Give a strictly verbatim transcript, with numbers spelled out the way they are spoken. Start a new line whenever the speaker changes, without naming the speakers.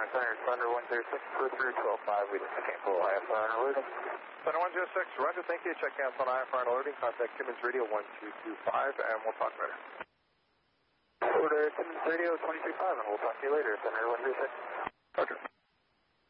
Center, Center, Thunder one zero six, four three twelve five, we just can't pull I F R and alerting.
Thunder one zero six, roger, thank you. Check out on I F R and alerting. Contact Timmins Radio one two two five, and we'll talk later.
Order Timmins Radio twenty two five, and we'll talk to you later, Thunder one zero six.
Roger.